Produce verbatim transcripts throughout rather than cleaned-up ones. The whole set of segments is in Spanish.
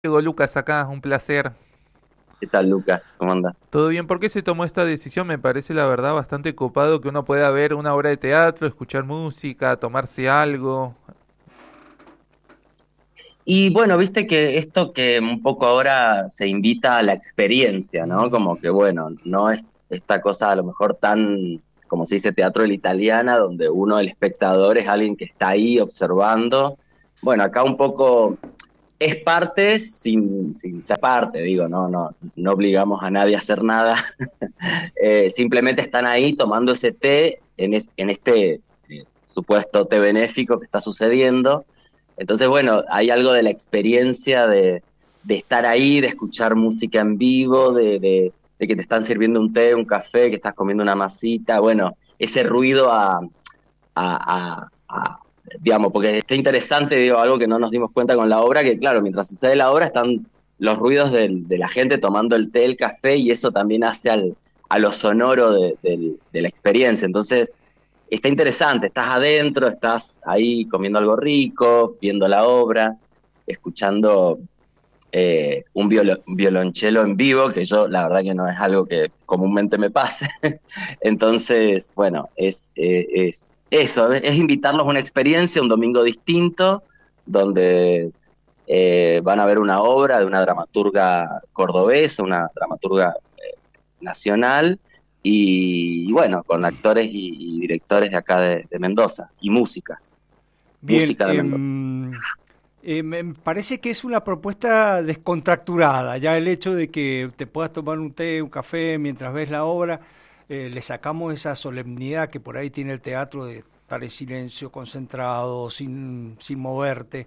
Diego, Lucas, acá, un placer. ¿Qué tal, Lucas? ¿Cómo andas? ¿Todo bien? ¿Por qué se tomó esta decisión? Me parece la verdad bastante copado que uno pueda ver una obra de teatro, escuchar música, tomarse algo. Y bueno, viste que esto que un poco ahora se invita a la experiencia, ¿no? Mm. Como que bueno, no es esta cosa a lo mejor tan, como se dice, teatro de la italiana, donde uno, el espectador, es alguien que está ahí observando. Bueno, acá un poco es parte sin, sin ser parte, digo, no, no, no obligamos a nadie a hacer nada. Eh, simplemente están ahí tomando ese té en, es- en este eh, supuesto té benéfico que está sucediendo. Entonces, bueno, hay algo de la experiencia de, de estar ahí, de escuchar música en vivo, de, de, de que te están sirviendo un té, un café, que estás comiendo una masita, bueno, ese ruido a, a, a, a, digamos, porque está interesante, digo, algo que no nos dimos cuenta con la obra, que claro, mientras sucede la obra están los ruidos del- de la gente tomando el té, el café, y eso también hace al, a lo sonoro de, del- de la experiencia. Entonces, está interesante, estás adentro, estás ahí comiendo algo rico, viendo la obra, escuchando eh, un, violo- un violonchelo en vivo, que yo la verdad que no es algo que comúnmente me pase. Entonces, bueno, es, eh, es eso, es, es invitarlos a una experiencia, un domingo distinto, donde eh, van a ver una obra de una dramaturga cordobesa, una dramaturga eh, nacional, y, y bueno, con actores y, y directores de acá de, de Mendoza, y músicas, Bien, música de Mendoza. em, eh, me parece que es una propuesta descontracturada. Ya el hecho de que te puedas tomar un té, un café mientras ves la obra, eh, le sacamos esa solemnidad que por ahí tiene el teatro de estar en silencio, concentrado, sin, sin moverte.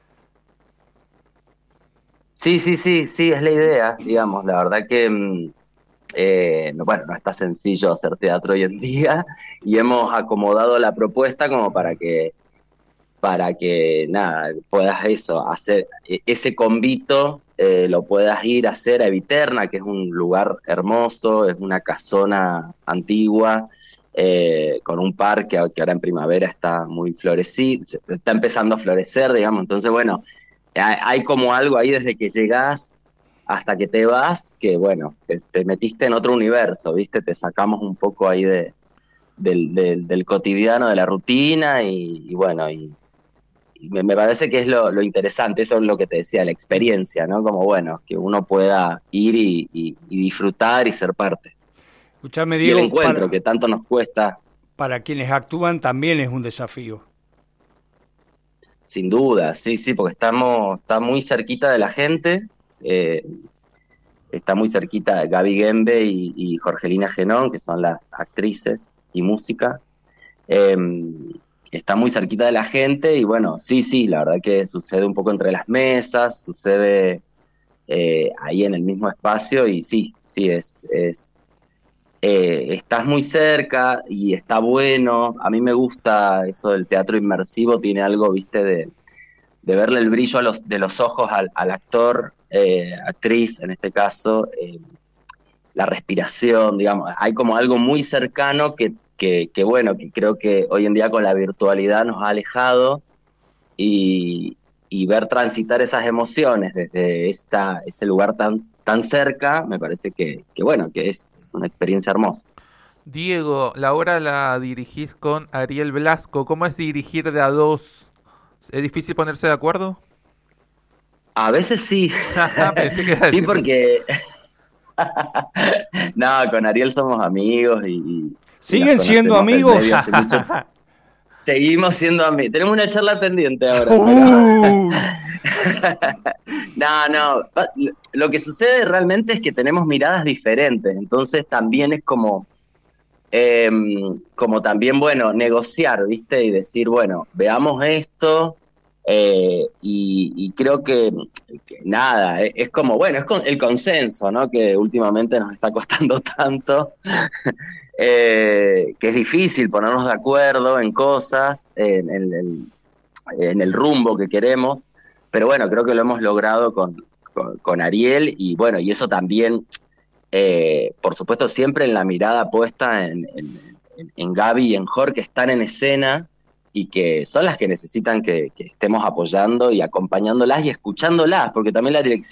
Sí, sí, sí, sí, es la idea, digamos, la verdad que, mm, eh, no, bueno, no está sencillo hacer teatro hoy en día y hemos acomodado la propuesta como para que, para que, nada, puedas eso, hacer e- ese convito, eh, lo puedas ir a hacer a Eviterna, que es un lugar hermoso, es una casona antigua, eh, con un parque que ahora en primavera está muy florecido, se- está empezando a florecer, digamos, entonces, bueno, hay, hay como algo ahí desde que llegás hasta que te vas, que bueno, te, te metiste en otro universo, ¿viste? Te sacamos un poco ahí de, del, del, del cotidiano, de la rutina y, y bueno, y, y me, me parece que es lo, lo interesante, eso es lo que te decía, la experiencia, ¿no? Como bueno, que uno pueda ir y, y, y disfrutar y ser parte. Escuchame, Y el Diego, encuentro, para, que tanto nos cuesta, para quienes actúan también es un desafío. sin duda, sí, sí, porque estamos, está muy cerquita de la gente, eh, está muy cerquita Gaby Gembe y, y Jorgelina Genón, que son las actrices y música. Eh, Está muy cerquita de la gente y bueno, sí, sí, la verdad que sucede un poco entre las mesas, sucede eh, ahí en el mismo espacio y sí, sí, es, es eh, estás muy cerca y está bueno. A mí me gusta eso del teatro inmersivo, tiene algo, viste, de, de verle el brillo a los, de los ojos al, al actor, eh, actriz en este caso, eh, la respiración, digamos, hay como algo muy cercano que, que, que, bueno, que creo que hoy en día con la virtualidad nos ha alejado y, y ver transitar esas emociones desde esa, ese lugar tan, tan cerca, me parece que, que bueno, que es, es una experiencia hermosa. Diego, la obra la dirigís con Ariel Blasco. ¿Cómo es dirigir de a dos? ¿Es difícil ponerse de acuerdo? A veces sí, Pensé que iba a sí decir que... porque no, con Ariel somos amigos y, y, y nos ¿Siguen siendo conocemos del amigos? medio hace mucho. Seguimos siendo amigos. Tenemos una charla pendiente ahora, pero Uh, no, no. pa- Lo que sucede realmente es que tenemos miradas diferentes, entonces también es como, eh, como también, bueno, negociar, ¿viste? Y decir, bueno, veamos esto, eh, y, y creo que, que nada, es, es como, bueno, es con, el consenso, ¿no? Que últimamente nos está costando tanto, eh, que es difícil ponernos de acuerdo en cosas, en, en, en en el rumbo que queremos, pero bueno, creo que lo hemos logrado con, con, con Ariel y bueno, y eso también, eh, por supuesto, siempre en la mirada puesta en, en, en, en Gaby y en Jorge, que están en escena, y que son las que necesitan que, que estemos apoyando y acompañándolas y escuchándolas, porque también la dirección